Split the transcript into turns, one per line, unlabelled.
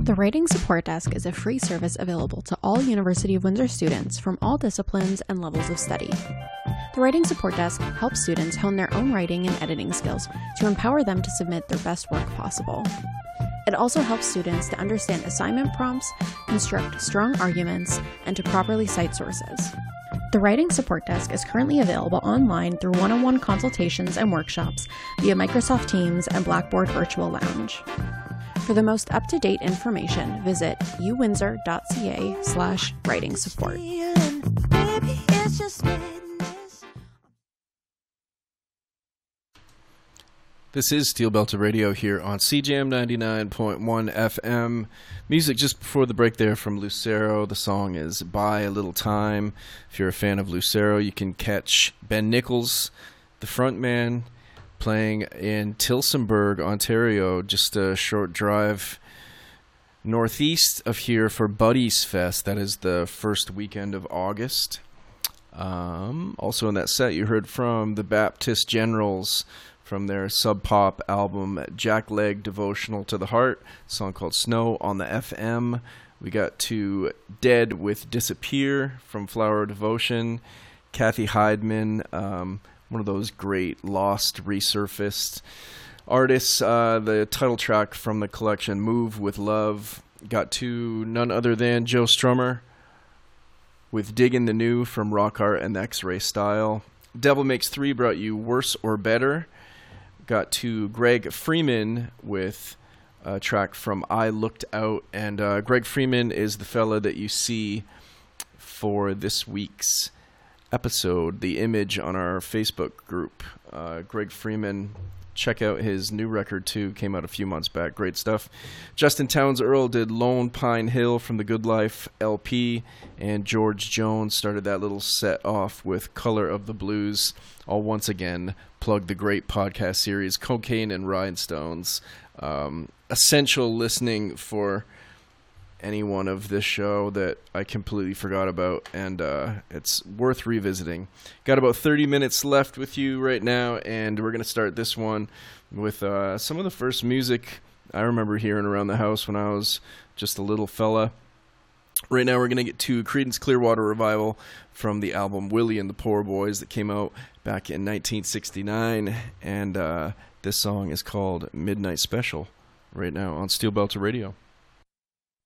The Writing Support Desk is a free service available to all University of Windsor students from all disciplines and levels of study. The Writing Support Desk helps students hone their own writing and editing skills to empower them to submit their best work possible. It also helps students to understand assignment prompts, construct strong arguments, and to properly cite sources. The Writing Support Desk is currently available online through one-on-one consultations and workshops via Microsoft Teams and Blackboard Virtual Lounge. For the most up-to-date information, visit uwindsor.ca/writing support.
This is Steel Belted Radio here on CJAM 99.1 FM. Music just before the break there from Lucero. The song is Buy a Little Time. If you're a fan of Lucero, you can catch Ben Nichols, the frontman, playing in Tillsonburg, Ontario, just a short drive northeast of here for Buddies Fest. That is the first weekend of August. Also in that set, you heard from the Baptist Generals from their Sub Pop album Jackleg Devotional to the Heart, a song called Snow on the FM. We got to Dead with Disappear from Flower Devotion. Kathy Heidman, one of those great lost, resurfaced artists. The title track from the collection Move with Love. Got to none other than Joe Strummer with Diggin' the New from Rock Art and the X-Ray Style. Devil Makes 3 brought you Worse or Better. Got to Greg Freeman with a track from I Looked Out. And Greg Freeman is the fella that you see for this week's episode, the image on our Facebook group. Greg Freeman, check out his new record too, came out a few months back, great stuff. Justin Townes Earl did Lone Pine Hill from the Good Life LP, and George Jones started that little set off with Color of the Blues. I'll once again plug the great podcast series Cocaine and Rhinestones. Essential listening for anyone of this show that I completely forgot about, and it's worth revisiting. Got about 30 minutes left with you right now, and we're going to start this one with some of the first music I remember hearing around the house when I was just a little fella. Right now we're going to get to Creedence Clearwater Revival from the album Willie and the Poor Boys that came out back in 1969, and this song is called Midnight Special right now on Steel Belted Radio.